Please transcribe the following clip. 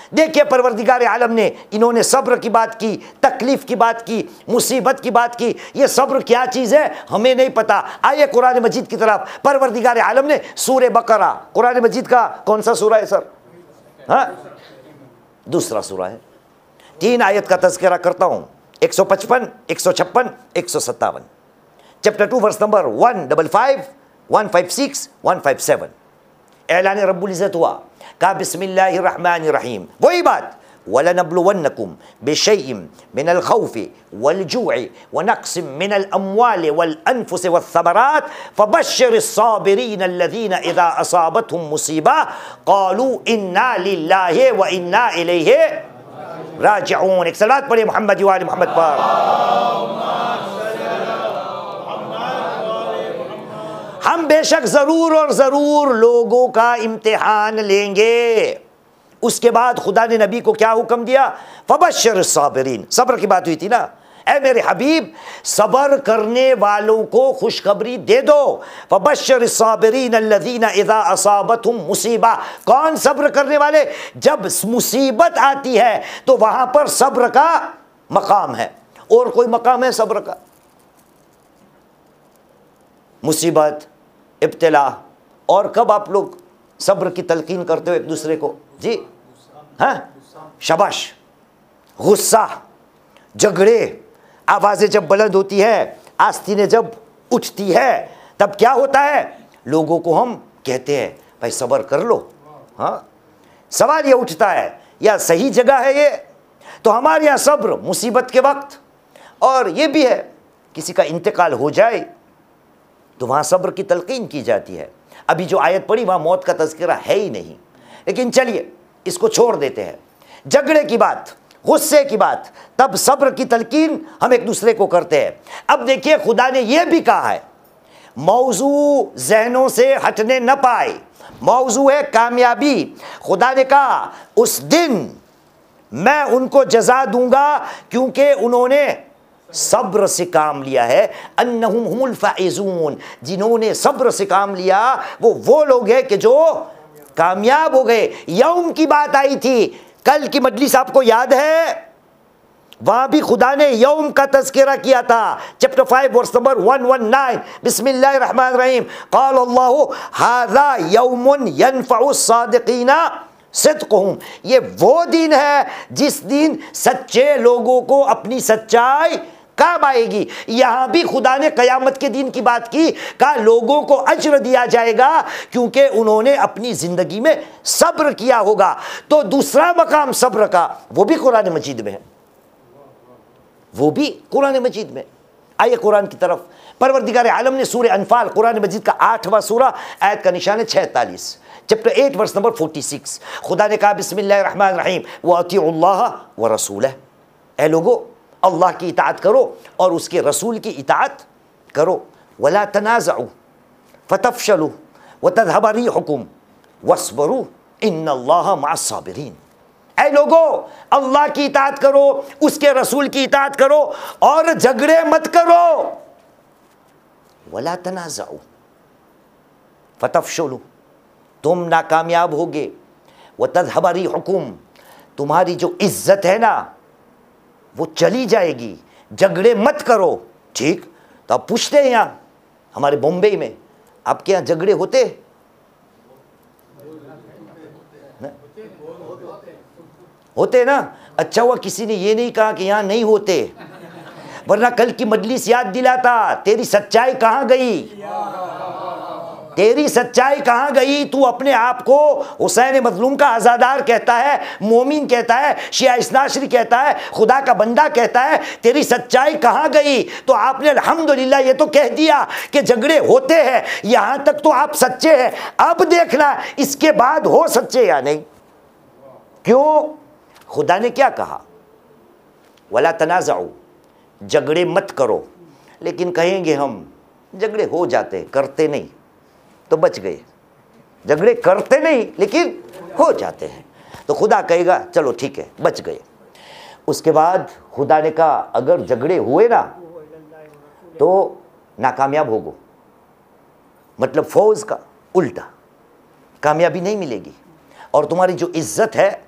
देखिए परवरदिगार आलम ने, इन्होंने सब्र की बात की, तकलीफ की बात की, मुसीबत की बात की। ये सब्र क्या चीज़ है हमें नहीं पता। आइए कुरान मजीद की तरफ। परवरदिगार आलम ने सूरे बकरा, कुरान मजीद का कौन सा सूरा है सर? हाँ, दूसरा सूरा है। 3 आयत का तज़किरा करता हूँ, 155, 156, 157। Chapter 2 verse number 155, 156, 157। ऐलान रब्बुल इज़्ज़त हुआ, कहा बिस्मिल्लाहिर्रहमानिर्रहीम, वही बात, वलनब्लुवन्नकुम बिशैइन मिनल खौफि वल जूइ व नक्सिम मिनल अम्वालि वल अनफुसि वस्समरात फबश्शिरिस साबिरीन अल्लज़ीना इज़ा असाबतहुम मुसीबा क़ालू इन्ना लिल्लाहि व इन्ना इलैहि राजिऊन। एक सलात पढ़िए मोहम्मद वाले मोहम्मद पर। हम बेशक ज़रूर और ज़रूर लोगों का इम्तिहान लेंगे। उसके बाद खुदा ने नबी को क्या हुक्म दिया? फबश्शिर साबिरीन, सब्र की बात हुई थी ना। ऐ मेरे हबीब, सब्र करने वालों को खुशखबरी दे दो। फबश्शिर साबिरीन अल्लज़ीना इज़ा असाबतहुम मुसीबा। कौन सब्र करने वाले? जब मुसीबत आती है तो वहां पर सब्र का मकाम है। और कोई मकाम है सब्र का? मुसीबत, इब्तिला। और कब आप लोग सब्र की तलकीन करते हो एक दूसरे को? जी हाँ, शाबाश। गुस्सा, झगड़े, आवाज़ें जब बुलंद होती है, आस्तीनें जब उठती है, तब क्या होता है? लोगों को हम कहते हैं भाई सब्र कर लो। हाँ, सवाल ये उठता है या सही जगह है ये? तो हमारे यहाँ सब्र मुसीबत के वक्त, और ये भी है किसी का इंतकाल हो जाए तो वहाँ सब्र की तलकीन की जाती है। अभी जो आयत पढ़ी वहाँ मौत का तज़किरा है ही नहीं, लेकिन चलिए इसको छोड़ देते हैं। झगड़े की बात, गुस्से की बात, तब सब्र की तलकीन हम एक दूसरे को करते हैं। अब देखिए खुदा ने यह भी कहा है, मौजू जहनों से हटने न पाए, मौजू है कामयाबी। खुदा ने कहा उस दिन मैं उनको जजा दूंगा क्योंकि उन्होंने सब्र से काम लिया है। अन्नहुम हुमुल फाइजून, जिन्होंने सब्र से काम लिया वो लोग हैं कि जो कामयाब हो गए। यौम की बात आई थी कल की मजलिस, आपको याद है? वहां भी खुदा ने यौम का तज़किरा किया था। चैप्टर 5 वर्स नंबर 119, बिस्मिल्लाहिर्रहमानिर्रहीम, क़ाल अल्लाहु हाज़ा यौमुन यनफ़उस सादिक़ीना सिद्क़ुहुम। ये वो दिन है जिस दिन सच्चे लोगों को अपनी सच्चाई काम आएगी। यहां भी खुदा ने कयामत के दिन की बात की, कहा लोगों को अज्र दिया जाएगा क्योंकि उन्होंने अपनी जिंदगी में सब्र किया होगा। तो दूसरा मकाम सब्र का वो भी कुरान मजीद में है, वो भी कुरान मजीद में। आइए कुरान की तरफ। परवरदिगार आलम ने सूरह अनफाल, कुरान मजीद का 8वां सूरा, आयत का निशान है 46, चैप्टर 8 वर्स नंबर 46। खुदा ने कहा बिस्मिल्लाहिर्रहमानिर्रहीम व अतीउल्लाह व रसूलह। ऐ लोगो, अल्लाह की इताअत करो और उसके रसूल की इताअत करो। वला तनाज़उ फतफशलु व तज़हब रिहुकुम वस्बरू इन्नल्लाह मअस साबिरीन। ऐ लोगो, अल्लाह की इताअत करो, उसके रसूल की इताअत करो और झगड़े मत करो। वला तनाज़उ फतफशलु, तुम नाकामयाब होगे। व तज़हब रिहुकुम, तुम्हारी जो इज्जत है ना वो चली जाएगी। झगड़े मत करो। ठीक, तो आप पूछते हैं यहाँ हमारे बॉम्बे में, आपके यहाँ झगड़े होते? होते ना? अच्छा हुआ किसी ने ये नहीं कहा कि यहाँ नहीं होते, वरना कल की मजलिस याद दिलाता तेरी सच्चाई कहाँ गई, तेरी सच्चाई कहाँ गई। तू अपने आप को हुसैन मजलूम का आज़ादार कहता है, मोमिन कहता है, शिया इस्नाशरी कहता है, खुदा का बंदा कहता है, तेरी सच्चाई कहाँ गई? तो आपने अल्हम्दुलिल्लाह ये तो कह दिया कि झगड़े होते हैं, यहाँ तक तो आप सच्चे हैं। अब देखना इसके बाद हो सच्चे या नहीं। क्यों? खुदा ने क्या कहा? वला तनाज़उ, झगड़े मत करो। लेकिन कहेंगे हम झगड़े हो जाते, करते नहीं, तो बच गए। झगड़े करते नहीं लेकिन हो जाते हैं, तो खुदा कहेगा चलो ठीक है बच गए। उसके बाद खुदा ने कहा अगर झगड़े हुए ना तो नाकामयाब होगो, मतलब फौज का उल्टा, कामयाबी नहीं मिलेगी और तुम्हारी जो इज्जत है